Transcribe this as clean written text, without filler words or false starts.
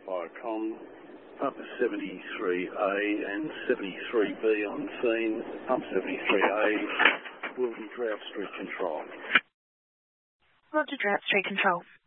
Viacom, Pump 73A and 73B on scene. Pump 73A, Wilton Drought Street Control. Roger, Drought Street Control.